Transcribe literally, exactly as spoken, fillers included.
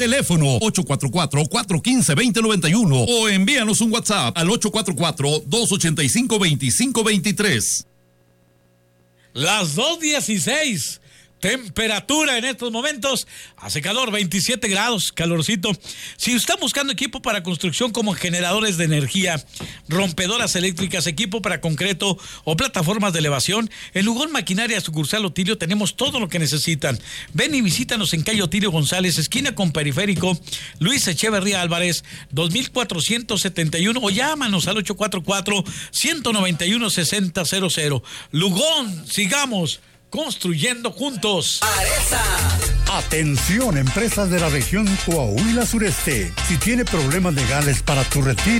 Teléfono ocho cuatro cuatro, cuatro uno cinco, dos cero nueve uno o envíanos un WhatsApp al ocho cuatro cuatro, dos ocho cinco, dos cinco dos tres. Las dos dieciséis. Temperatura en estos momentos, hace calor, veintisiete grados, calorcito. Si está buscando equipo para construcción como generadores de energía, rompedoras eléctricas, equipo para concreto o plataformas de elevación, en Lugón Maquinaria Sucursal Otilio tenemos todo lo que necesitan. Ven y visítanos en calle Otilio González, esquina con Periférico, Luis Echeverría Álvarez, dos mil cuatrocientos setenta y uno, o llámanos al ocho cuatro cuatro, uno nueve uno, seis cero cero cero. Lugón, sigamos construyendo juntos. Areza. Atención, empresas de la región Coahuila Sureste. Si tiene problemas legales para tu retiro